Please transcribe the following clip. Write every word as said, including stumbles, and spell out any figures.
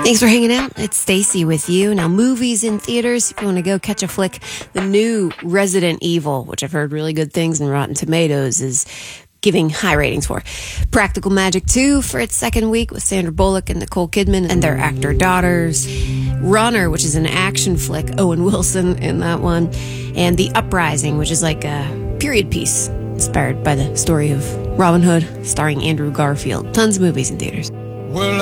Thanks for hanging out. It's Stacy with you. Now, movies in theaters, if you want to go catch a flick, the new Resident Evil, which I've heard really good things, and Rotten Tomatoes is giving high ratings for. Practical Magic two for its second week with Sandra Bullock and Nicole Kidman and their actor daughters. Runner, which is an action flick, Owen Wilson in that one. And The Uprising, which is like a period piece inspired by the story of Robin Hood, starring Andrew Garfield. Tons of movies in theaters. Well,